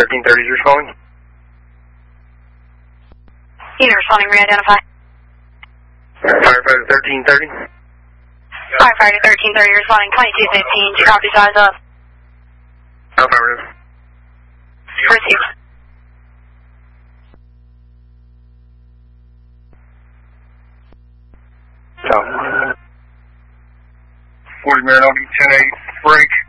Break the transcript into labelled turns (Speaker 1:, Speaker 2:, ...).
Speaker 1: 1330 is responding.
Speaker 2: Unit responding, re-identify.
Speaker 1: Firefighter 1330.
Speaker 2: Firefighter 1330 responding 2215, copy, size up.
Speaker 1: Affirmative.
Speaker 2: Receive.
Speaker 1: So, 40 Marinol, 10-8, break.